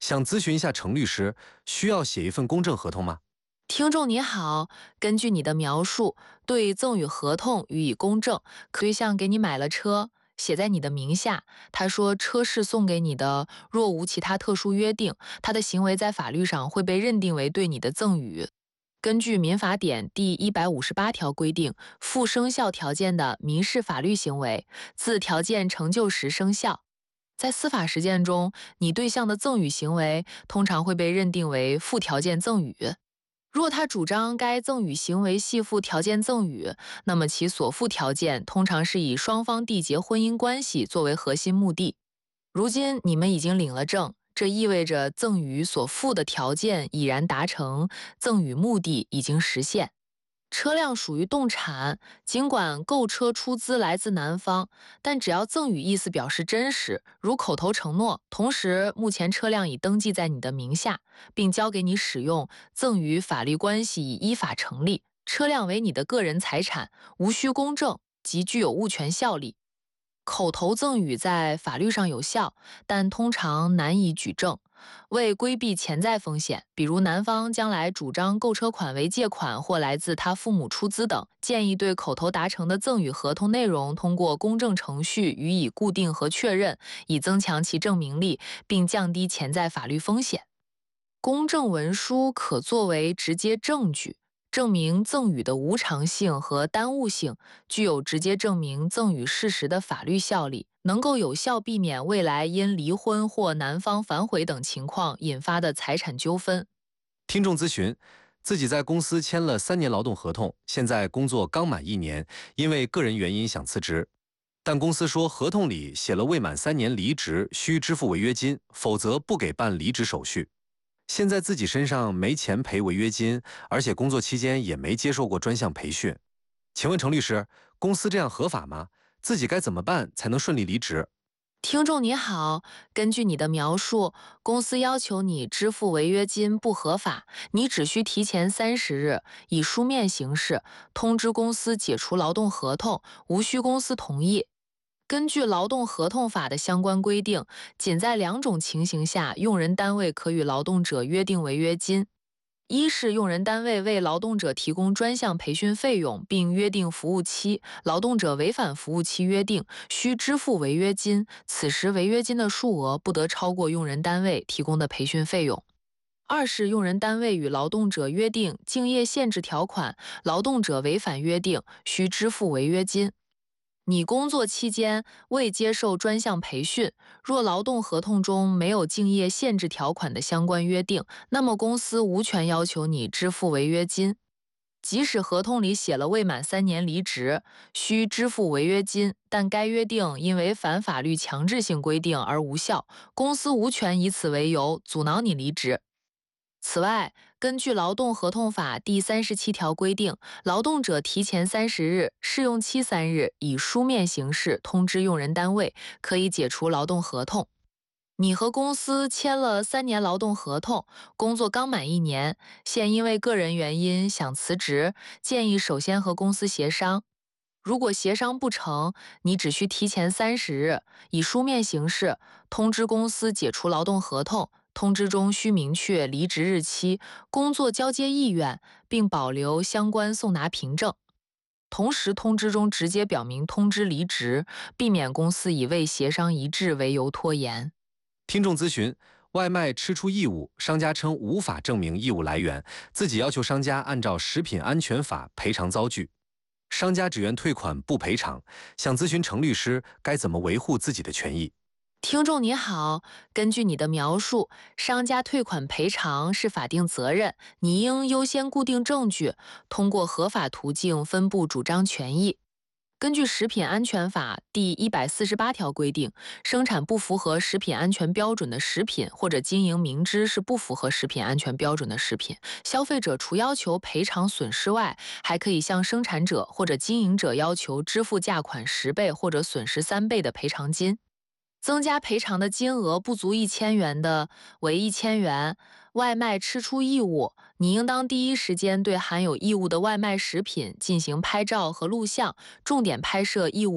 想咨询一下程律师，需要写一份公证合同吗？ 听众你好，根据你的描述，对赠与合同予以公证。对象给你买了车，写在你的名下，他说车是送给你的，若无其他特殊约定，他的行为在法律上会被认定为对你的赠与。根据民法典第158条规定，附生效条件的民事法律行为，自条件成就时生效。在司法实践中，你对象的赠与行为通常会被认定为附条件赠与。若他主张该赠与行为系附条件赠与，那么其所附条件通常是以双方缔结婚姻关系作为核心目的。如今你们已经领了证，这意味着赠与所附的条件已然达成，赠与目的已经实现。车辆属于动产，尽管购车出资来自男方，但只要赠与意思表示真实，如口头承诺，同时目前车辆已登记在你的名下，并交给你使用，赠与法律关系已依法成立，车辆为你的个人财产，无需公证，即具有物权效力。口头赠与在法律上有效，但通常难以举证。为规避潜在风险，比如男方将来主张购车款为借款或来自他父母出资等，建议对口头达成的赠与合同内容通过公证程序予以固定和确认，以增强其证明力，并降低潜在法律风险。公证文书可作为直接证据，证明赠与的无偿性和耽误性，具有直接证明赠与事实的法律效力，能够有效避免未来因离婚或男方反悔等情况引发的财产纠纷。 听众咨询，自己在公司签了3年劳动合同，现在工作刚满1年，因为个人原因想辞职，但公司说合同里写了未满3年离职需支付违约金，否则不给办离职手续。现在自己身上没钱赔违约金，而且工作期间也没接受过专项培训。请问程律师，公司这样合法吗？自己该怎么办才能顺利离职？ 听众你好，根据你的描述，公司要求你支付违约金不合法，你只需提前30日以书面形式通知公司解除劳动合同，无需公司同意。根据劳动合同法的相关规定，仅在2种情形下，用人单位可与劳动者约定违约金。一是用人单位为劳动者提供专项培训费用，并约定服务期，劳动者违反服务期约定，需支付违约金，此时违约金的数额不得超过用人单位提供的培训费用。二是用人单位与劳动者约定竞业限制条款，劳动者违反约定，需支付违约金。你工作期间未接受专项培训，若劳动合同中没有竞业限制条款的相关约定，那么公司无权要求你支付违约金。即使合同里写了未满3年离职，需支付违约金，但该约定因违反法律强制性规定而无效，公司无权以此为由阻挠你离职。此外，根据劳动合同法第37条规定，劳动者提前30日、试用期3日，以书面形式通知用人单位，可以解除劳动合同。你和公司签了3年劳动合同，工作刚满1年，现因为个人原因想辞职，建议首先和公司协商。如果协商不成，你只需提前30日，以书面形式通知公司解除劳动合同，通知中需明确离职日期、工作交接意愿，并保留相关送达凭证。同时，通知中直接表明通知离职，避免公司以未协商一致为由拖延。 听众咨询，外卖吃出异物，商家称无法证明异物来源，自己要求商家按照食品安全法赔偿遭拒，商家只愿退款不赔偿，想咨询程律师该怎么维护自己的权益。 听众你好，根据你的描述，商家退款赔偿是法定责任，你应优先固定证据，通过合法途径分布主张权益。根据食品安全法第148条规定，生产不符合食品安全标准的食品，或者经营明知是不符合食品安全标准的食品，消费者除要求赔偿损失外，还可以向生产者或者经营者要求支付价款10倍或者损失3倍的赔偿金。增加赔偿的金额不足1000元的为1000元。外卖吃出异物，你应当第一时间对含有异物的外卖食品进行拍照和录像，重点拍摄异物